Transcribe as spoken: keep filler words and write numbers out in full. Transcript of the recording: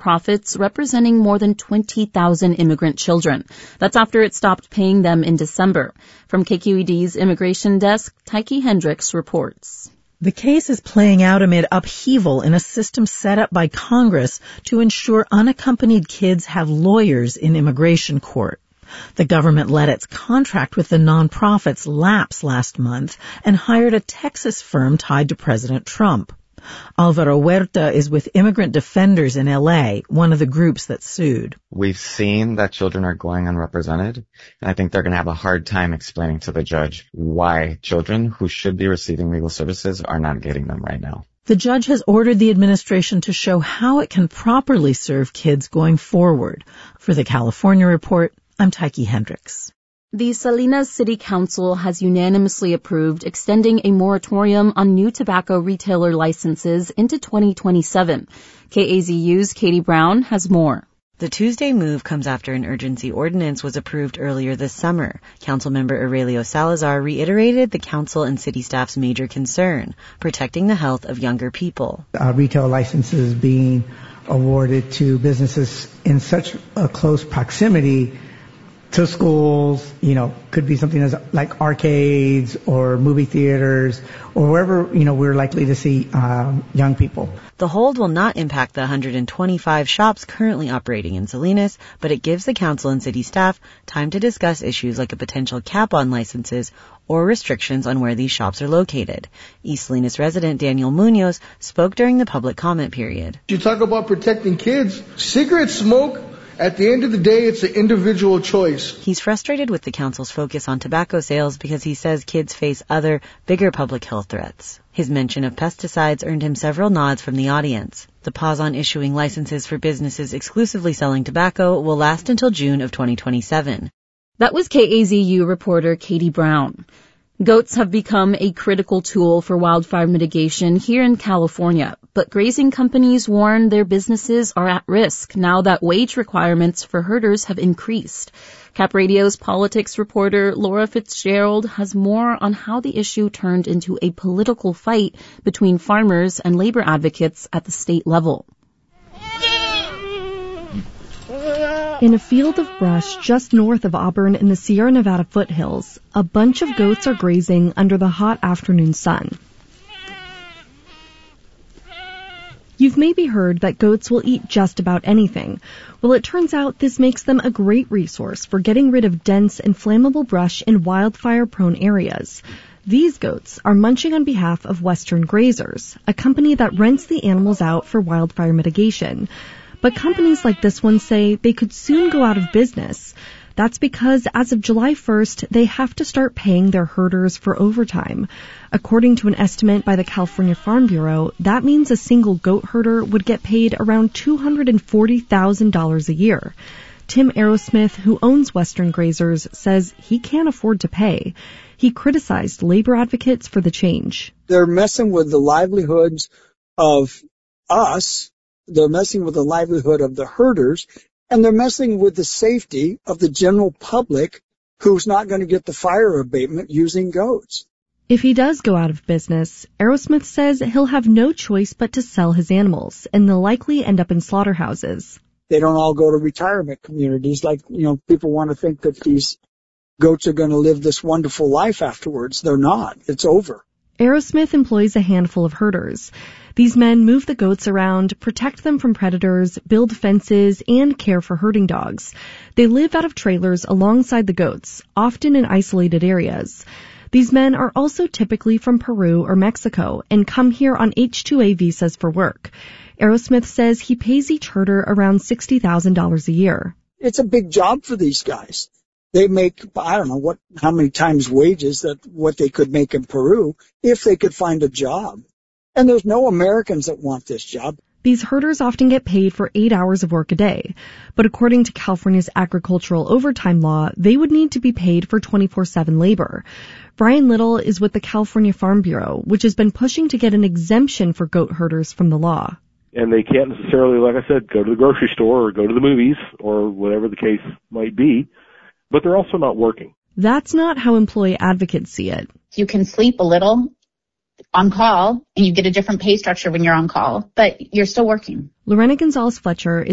nonprofits representing more than twenty thousand immigrant children. That's after it stopped paying them in December. From K Q E D's Immigration Desk, Tyke Hendricks reports. The case is playing out amid upheaval in a system set up by Congress to ensure unaccompanied kids have lawyers in immigration court. The government let its contract with the nonprofits lapse last month and hired a Texas firm tied to President Trump. Alvaro Huerta is with Immigrant Defenders in L A, one of the groups that sued. We've seen that children are going unrepresented, and I think they're going to have a hard time explaining to the judge why children who should be receiving legal services are not getting them right now. The judge has ordered the administration to show how it can properly serve kids going forward. For the California Report, I'm Tyke Hendricks. The Salinas City Council has unanimously approved extending a moratorium on new tobacco retailer licenses into twenty twenty-seven. K A Z U's Katie Brown has more. The Tuesday move comes after an urgency ordinance was approved earlier this summer. Councilmember Aurelio Salazar reiterated the council and city staff's major concern, protecting the health of younger people. Uh, retail licenses being awarded to businesses in such a close proximity to schools, you know, could be something as like arcades or movie theaters or wherever, you know, we're likely to see um, young people. The hold will not impact the one hundred twenty-five shops currently operating in Salinas, but it gives the council and city staff time to discuss issues like a potential cap on licenses or restrictions on where these shops are located. East Salinas resident Daniel Munoz spoke during the public comment period. You talk about protecting kids. Cigarette smoke, at the end of the day, it's an individual choice. He's frustrated with the council's focus on tobacco sales because he says kids face other, bigger public health threats. His mention of pesticides earned him several nods from the audience. The pause on issuing licenses for businesses exclusively selling tobacco will last until June of twenty twenty-seven. That was K A Z U reporter Katie Brown. Goats have become a critical tool for wildfire mitigation here in California, but grazing companies warn their businesses are at risk now that wage requirements for herders have increased. Cap Radio's politics reporter Laura Fitzgerald has more on how the issue turned into a political fight between farmers and labor advocates at the state level. In a field of brush just north of Auburn in the Sierra Nevada foothills, a bunch of goats are grazing under the hot afternoon sun. You've maybe heard that goats will eat just about anything. Well, it turns out this makes them a great resource for getting rid of dense and flammable brush in wildfire-prone areas. These goats are munching on behalf of Western Grazers, a company that rents the animals out for wildfire mitigation. But companies like this one say they could soon go out of business. That's because as of July first, they have to start paying their herders for overtime. According to an estimate by the California Farm Bureau, that means a single goat herder would get paid around two hundred forty thousand dollars a year. Tim Aerosmith, who owns Western Grazers, says he can't afford to pay. He criticized labor advocates for the change. They're messing with the livelihoods of us. They're messing with the livelihood of the herders, and they're messing with the safety of the general public who's not going to get the fire abatement using goats. If he does go out of business, Aerosmith says he'll have no choice but to sell his animals, and they'll likely end up in slaughterhouses. They don't all go to retirement communities like, you know, people want to think that these goats are going to live this wonderful life afterwards. They're not. It's over. Aerosmith employs a handful of herders. These men move the goats around, protect them from predators, build fences, and care for herding dogs. They live out of trailers alongside the goats, often in isolated areas. These men are also typically from Peru or Mexico and come here on H two A visas for work. Aerosmith says he pays each herder around sixty thousand dollars a year. It's a big job for these guys. They make, I don't know what, how many times wages that what they could make in Peru if they could find a job. And there's no Americans that want this job. These herders often get paid for eight hours of work a day. But according to California's agricultural overtime law, they would need to be paid for twenty-four seven labor. Brian Little is with the California Farm Bureau, which has been pushing to get an exemption for goat herders from the law. And they can't necessarily, like I said, go to the grocery store or go to the movies or whatever the case might be. But they're also not working. That's not how employee advocates see it. You can sleep a little on call, and you get a different pay structure when you're on call, but you're still working. Lorena Gonzalez Fletcher is